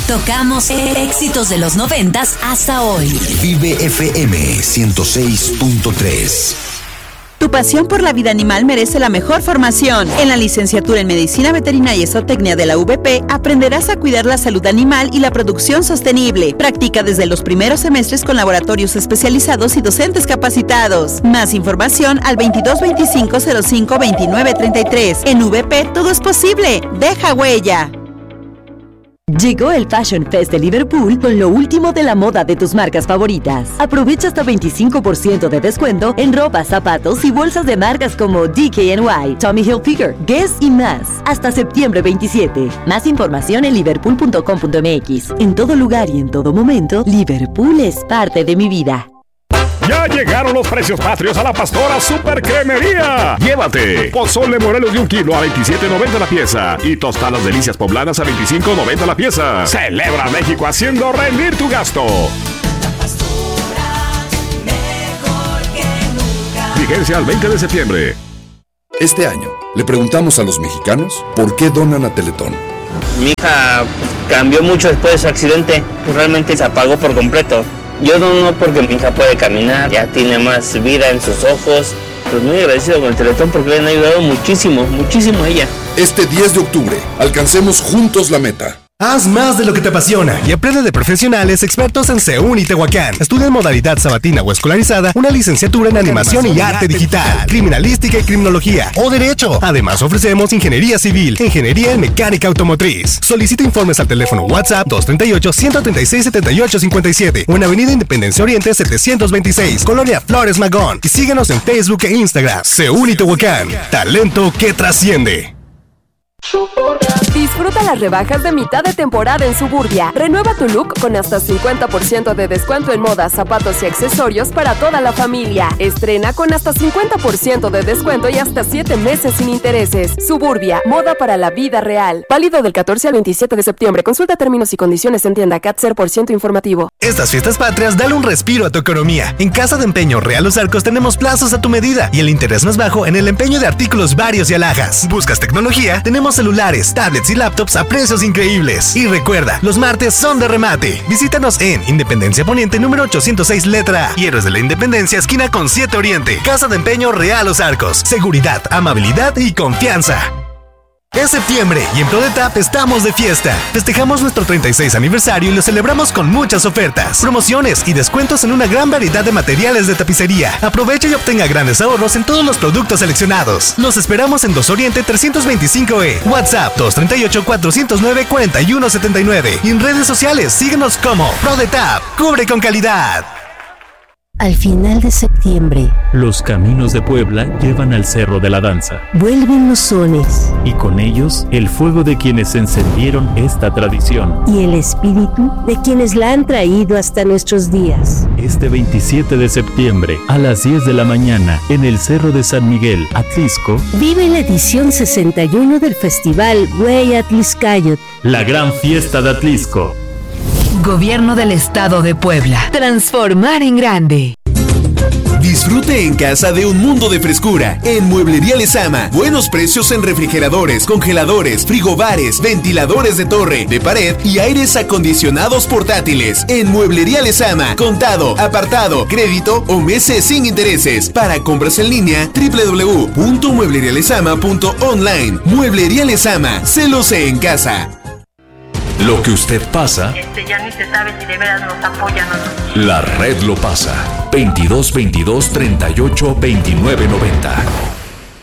Tocamos éxitos de los 90s hasta hoy. Vive FM 106.3. Tu pasión por la vida animal merece la mejor formación. En la licenciatura en Medicina Veterinaria y Zootecnia de la UVP aprenderás a cuidar la salud animal y la producción sostenible. Practica desde los primeros semestres con laboratorios especializados y docentes capacitados. Más información al 2225-052933. En UVP todo es posible. Deja huella. Llegó el Fashion Fest de Liverpool con lo último de la moda de tus marcas favoritas. Aprovecha hasta 25% de descuento en ropa, zapatos y bolsas de marcas como DKNY, Tommy Hilfiger, Guess y más. Hasta septiembre 27. Más información en liverpool.com.mx. En todo lugar y en todo momento, Liverpool es parte de mi vida. Ya llegaron los precios patrios a la Pastora Super Cremería. Llévate pozole Morelos de 1 kilo a $27.90 la pieza y tostadas delicias poblanas a $25.90 la pieza. Celebra México haciendo rendir tu gasto. La Pastora, mejor que nunca. Vigencia al 20 de septiembre. Este año le preguntamos a los mexicanos por qué donan a Teletón. Mi hija cambió mucho después de su accidente, realmente se apagó por completo. Yo dono porque mi hija puede caminar, ya tiene más vida en sus ojos. Pues muy agradecido con el Teletón porque le han ayudado muchísimo, muchísimo a ella. Este 10 de octubre, alcancemos juntos la meta. Haz más de lo que te apasiona y aprende de profesionales expertos en CEUN y Tehuacán. Estudia en modalidad sabatina o escolarizada una licenciatura en animación y arte digital, criminalística y criminología o derecho. Además ofrecemos ingeniería civil, ingeniería en mecánica automotriz. Solicita informes al teléfono WhatsApp 238-136-7857 o en Avenida Independencia Oriente 726, Colonia Flores Magón. Y síguenos en Facebook e Instagram. CEUN y Tehuacán, talento que trasciende. Disfruta las rebajas de mitad de temporada en Suburbia. Renueva tu look con hasta 50% de descuento en moda, zapatos y accesorios para toda la familia. Estrena con hasta 50% de descuento y hasta 7 meses sin intereses. Suburbia, moda para la vida real. Válido del 14 al 27 de septiembre. Consulta términos y condiciones en tienda CAT 0% informativo. Estas fiestas patrias, dale un respiro a tu economía. En Casa de Empeño Real Los Arcos tenemos plazos a tu medida y el interés más bajo en el empeño de artículos varios y alhajas. ¿Buscas tecnología? Tenemos celulares, tablets y laptops a precios increíbles. Y recuerda, los martes son de remate. Visítanos en Independencia Poniente número 806 letra A y Héroes de la Independencia esquina con 7 Oriente. Casa de Empeño Real Los Arcos. Seguridad, amabilidad y confianza. Es septiembre y en ProDetap estamos de fiesta. Festejamos nuestro 36 aniversario y lo celebramos con muchas ofertas, promociones y descuentos en una gran variedad de materiales de tapicería. Aprovecha y obtenga grandes ahorros en todos los productos seleccionados. Los esperamos en 2 Oriente 325E. WhatsApp 238-409-4179. Y en redes sociales síguenos como ProDetap. Cubre con calidad. Al final de septiembre, los caminos de Puebla llevan al Cerro de la Danza. Vuelven los sones. Y con ellos, el fuego de quienes encendieron esta tradición. Y el espíritu de quienes la han traído hasta nuestros días. Este 27 de septiembre, a las 10 de la mañana, en el Cerro de San Miguel, Atlisco, vive la edición 61 del Festival Güey Atliscayot. La gran fiesta de Atlisco. Gobierno del Estado de Puebla. Transformar en grande. Disfrute en casa de un mundo de frescura en Mueblería Lezama. Buenos precios en refrigeradores, congeladores, frigobares, ventiladores de torre, de pared y aires acondicionados portátiles. En Mueblería Lezama, contado, apartado, crédito o meses sin intereses. Para compras en línea, www.mueblerialezama.online. Mueblería Lezama, se lo sé en casa. Lo que usted pasa, ya ni se sabe si de veras nos apoyan o no. La red lo pasa. 22 22 38 29 90.